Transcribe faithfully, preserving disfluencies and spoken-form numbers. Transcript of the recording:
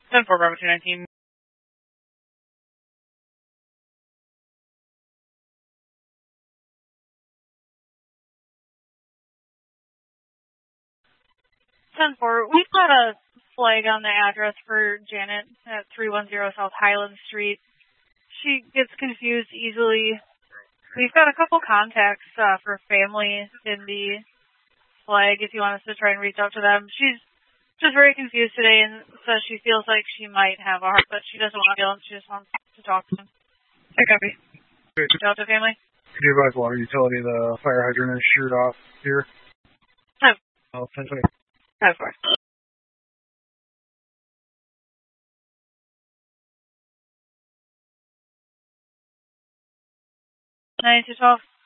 ten four, Bravo two nineteen. ten four, we've got a flag on the address for Janet at three one zero South Highland Street. She gets confused easily. We've got a couple contacts uh, for family in the flag if you want us to try and reach out to them. She's just very confused today and says she feels like she might have a heart, but she doesn't want to feel it. She just wants to talk to them. I copy. Reach out to family. Could you advise water utility the fire hydrant is sheared off here? No. Oh, ten twenty. Of course. nine two twelve.